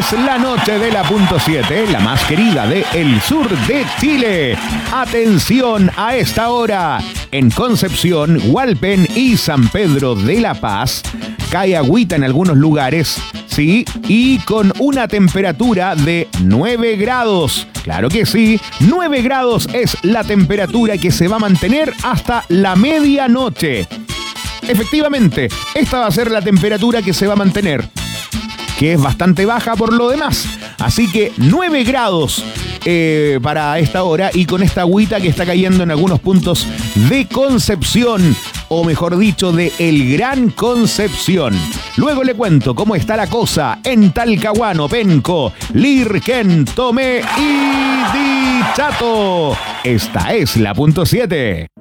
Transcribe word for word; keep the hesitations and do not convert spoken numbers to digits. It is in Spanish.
es la noche de la punto siete, la más querida de el sur de Chile. Atención a esta hora. En Concepción, Hualpén y San Pedro de la Paz cae agüita en algunos lugares, sí, y con una temperatura de nueve grados. Claro que sí, nueve grados es la temperatura que se va a mantener hasta la medianoche. Efectivamente, esta va a ser la temperatura que se va a mantener, que es bastante baja por lo demás. Así que nueve grados eh, para esta hora y con esta agüita que está cayendo en algunos puntos de Concepción, o mejor dicho, de El Gran Concepción. Luego le cuento cómo está la cosa en Talcahuano, Penco, Lirquén, Tomé y Dichato. Esta es la punto siete.